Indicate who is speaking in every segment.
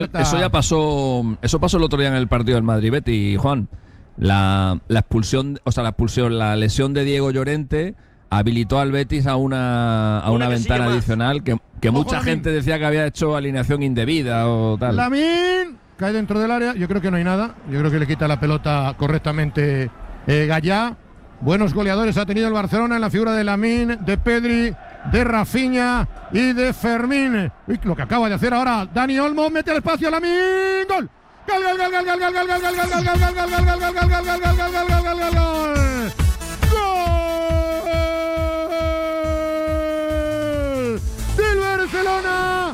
Speaker 1: Eso ya pasó. Eso pasó el otro día en el partido del Madrid-Betis, Juan. La lesión de Diego Llorente habilitó al Betis a una ventana adicional que mucha gente decía que había hecho alineación indebida o tal.
Speaker 2: Lamine cae dentro del área. Yo creo que no hay nada. Yo creo que le quita la pelota correctamente Gallá. Buenos goleadores ha tenido el Barcelona en la figura de Lamine, de Pedri, de Rafinha y de Fermín. Uy, lo que acaba de hacer ahora Dani Olmo, mete al espacio a Lamine. ¡Gol! ¡Gol, gol, gol, gol, gol, gol, gol, gol, gol, gol, gol, gol, gol, gol, gol, gol, gol, gol, gol, gol! Del Barcelona,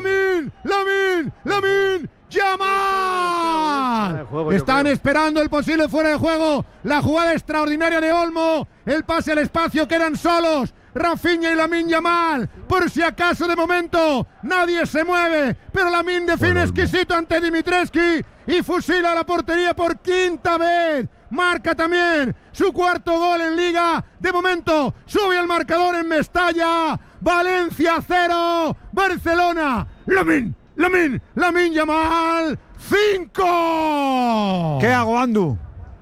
Speaker 2: Lamine Yamal. Están esperando el posible fuera de juego. La jugada extraordinaria de Olmo. El pase al espacio, quedan solos Rafinha y Lamine Yamal. Por si acaso, de momento nadie se mueve, pero Lamine define exquisito ante Dimitrescu y fusila la portería por quinta vez. Marca también su cuarto gol en Liga. De momento sube al marcador en Mestalla. Valencia 0, Barcelona. Lamine Yamal 5.
Speaker 3: ¿Qué hago, Andu?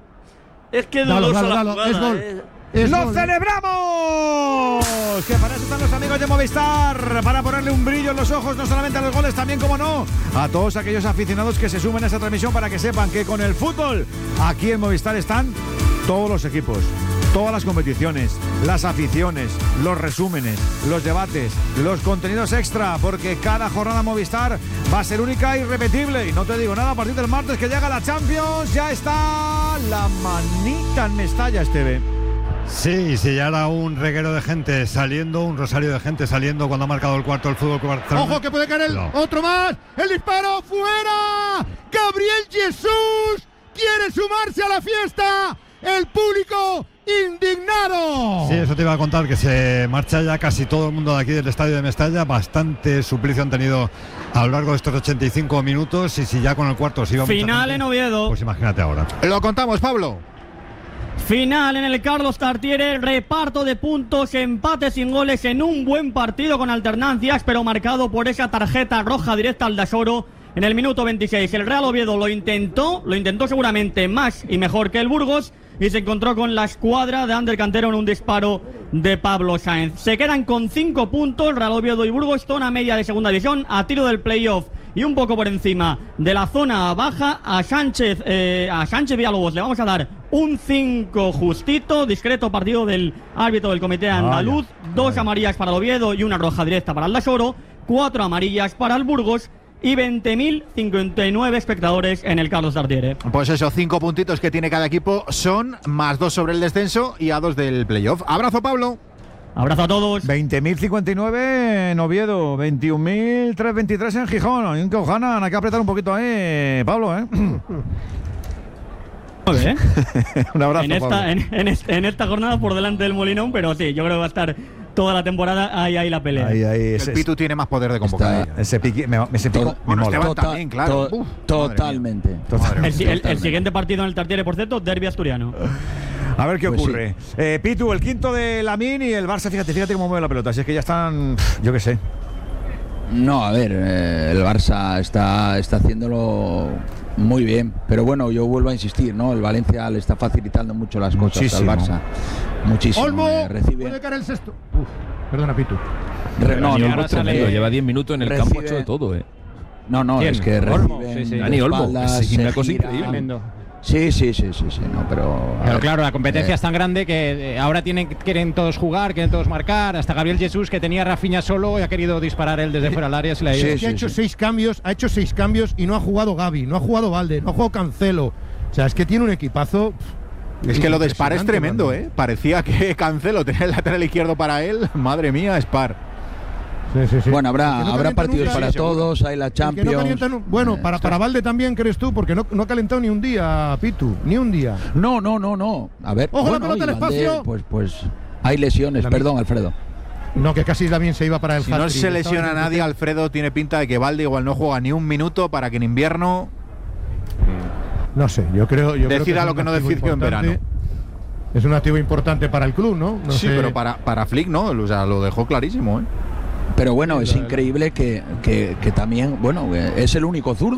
Speaker 4: Es que
Speaker 2: dalo,
Speaker 4: es gol.
Speaker 3: ¡Lo celebramos! Que para eso están los amigos de Movistar, para ponerle un brillo en los ojos, no solamente a los goles, también, como no, a todos aquellos aficionados que se sumen a esta transmisión, para que sepan que con el fútbol aquí en Movistar están todos los equipos, todas las competiciones, las aficiones, los resúmenes, los debates, los contenidos extra, porque cada jornada Movistar va a ser única e irrepetible. Y no te digo nada, a partir del martes que llega la Champions, ya está la manita en Mestalla, Esteve.
Speaker 5: Sí, ya era un reguero de gente saliendo, un rosario de gente saliendo cuando ha marcado el cuarto del Fútbol Club Barcelona.
Speaker 2: Ojo que puede caer otro más. El disparo fuera. Gabriel Jesús quiere sumarse a la fiesta. El público indignado.
Speaker 5: Sí, eso te iba a contar, que se marcha ya casi todo el mundo de aquí del estadio de Mestalla. Bastante suplicio han tenido a lo largo de estos 85 minutos. Y si ya con el cuarto se iba
Speaker 6: final en Oviedo.
Speaker 5: Pues imagínate ahora.
Speaker 2: Lo contamos, Pablo.
Speaker 6: Final en el Carlos Tartiere, reparto de puntos, empate sin goles en un buen partido con alternancias, pero marcado por esa tarjeta roja directa al Dasoro en el minuto 26. El Real Oviedo lo intentó seguramente más y mejor que el Burgos, y se encontró con la escuadra de Ander Cantero en un disparo de Pablo Sáenz. Se quedan con 5 puntos, Real Oviedo y Burgos, zona media de segunda división, a tiro del playoff y un poco por encima de la zona baja. A Sánchez Villalobos le vamos a dar un 5 justito, discreto partido del árbitro del comité andaluz. 2 amarillas para el Oviedo y una roja directa para el Dasoro, 4 amarillas para el Burgos y 20.059 espectadores en el Carlos Tartiere.
Speaker 7: Pues eso, 5 puntitos que tiene cada equipo son más 2 sobre el descenso y a 2 del playoff. Abrazo, Pablo.
Speaker 6: Abrazo a todos.
Speaker 3: 20.059 en Oviedo, 21.323 en Gijón. Hay que apretar un poquito ahí, Pablo, ¿eh? Un abrazo, Pablo.
Speaker 6: En esta jornada por delante del Molinón, pero sí, yo creo que va a estar toda la temporada ahí la pelea.
Speaker 7: El Pitu tiene más poder de convocar.
Speaker 3: Ese pico me mola.
Speaker 7: Esteban también, claro.
Speaker 8: Totalmente.
Speaker 6: El siguiente partido en el Tartiere, por cierto, derbi asturiano.
Speaker 3: A ver qué
Speaker 8: Pues
Speaker 3: ocurre. Sí. Pitu, el quinto de Lamine y el Barça, fíjate cómo mueve la pelota. Si es que ya están, yo qué sé.
Speaker 8: No, a ver, el Barça está haciéndolo muy bien, pero bueno, yo vuelvo a insistir, ¿no? El Valencia le está facilitando mucho las cosas al Barça. Muchísimo.
Speaker 2: Olmo,
Speaker 8: recibe...
Speaker 2: puede caer el sexto. Perdona, Pitu.
Speaker 1: Lleva 10 minutos en el campo, ha hecho de todo,
Speaker 8: No, es que recibe
Speaker 1: Dani Olmo, es una cosa increíble.
Speaker 8: Sí, no, pero
Speaker 9: claro, la competencia es tan grande que ahora quieren todos jugar, quieren todos marcar. Hasta Gabriel Jesús, que tenía a Rafinha solo y ha querido disparar él desde fuera del área.
Speaker 2: Ha hecho 6 cambios, y no ha jugado Gavi, no ha jugado Valde, no ha jugado Cancelo. O sea, es que tiene un equipazo.
Speaker 7: Es que lo de Spar es tremendo, ¿eh? Parecía que Cancelo tenía el lateral izquierdo para él. Madre mía, Spar.
Speaker 2: Sí.
Speaker 8: Bueno, habrá partidos para todos, hay la Champions.
Speaker 2: Bueno, para Valde también, ¿crees tú? Porque no ha calentado ni un día, Pitu, ni un día.
Speaker 8: No. A ver,
Speaker 2: ojo, la pelota al espacio.
Speaker 8: Pues hay lesiones, perdón, Alfredo.
Speaker 2: No, que casi también se iba para el
Speaker 7: Si no se lesiona a nadie, Alfredo, tiene pinta de que Valde igual no juega ni un minuto para que en invierno...
Speaker 2: No sé, yo creo
Speaker 7: decida lo que no decidió en verano.
Speaker 2: Es un activo importante para el club, ¿no?
Speaker 7: Sí, pero para Flick no, o sea, lo dejó clarísimo, ¿eh?
Speaker 8: Pero bueno, es increíble que también, bueno, es el único zurdo